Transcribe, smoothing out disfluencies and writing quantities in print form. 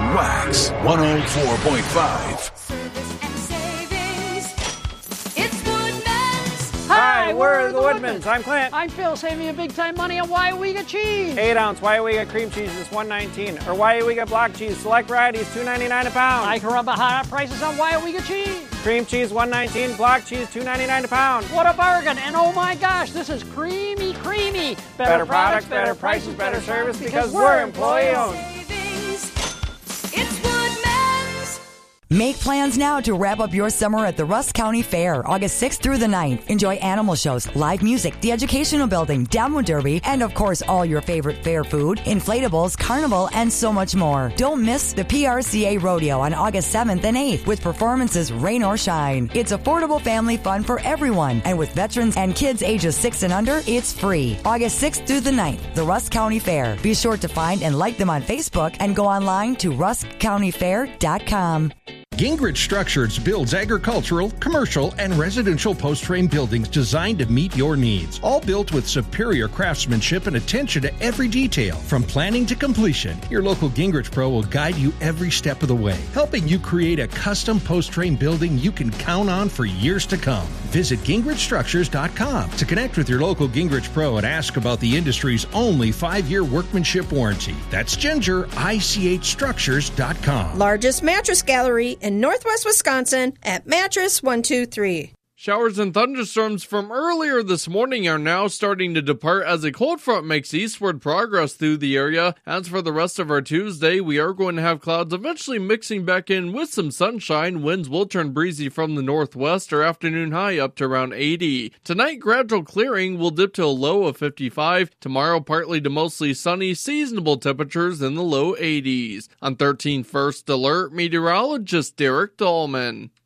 Wax 104.5. Hi, we're the Woodmans. I'm Clint. I'm Phil, saving you big time money on Waiawega cheese. 8-ounce Waiawega cream cheese is $1.19, or Waiawega block cheese, select varieties, $2.99 a pound. I can remember hot prices on Waiawega cheese. Cream cheese $1.19, block cheese $2.99 a pound. What a bargain! And oh my gosh, this is creamy. Better products, better prices, better service, because we're employee owned. Make plans now to wrap up your summer at the Rusk County Fair, August 6th through the 9th. Enjoy animal shows, live music, the educational building, demo derby, and of course all your favorite fair food, inflatables, carnival, and so much more. Don't miss the PRCA Rodeo on August 7th and 8th with performances rain or shine. It's affordable family fun for everyone, and with veterans and kids ages 6 and under, it's free. August 6th through the 9th, the Rusk County Fair. Be sure to find and like them on Facebook and go online to ruskcountyfair.com. Gingrich Structures builds agricultural, commercial, and residential post-frame buildings designed to meet your needs. All built with superior craftsmanship and attention to every detail. From planning to completion, your local Gingrich Pro will guide you every step of the way, helping you create a custom post-frame building you can count on for years to come. Visit GingrichStructures.com to connect with your local Gingrich Pro and ask about the industry's only 5-year workmanship warranty. That's GingerICHStructures.com. Largest mattress gallery in Northwest Wisconsin at Mattress 123. Showers and thunderstorms from earlier this morning are now starting to depart as a cold front makes eastward progress through the area. As for the rest of our Tuesday, we are going to have clouds eventually mixing back in with some sunshine. Winds will turn breezy from the northwest, our afternoon high up to around 80. Tonight, gradual clearing will dip to a low of 55. Tomorrow, partly to mostly sunny, seasonable temperatures in the low 80s. On 13 First Alert, meteorologist Derek Dahlman.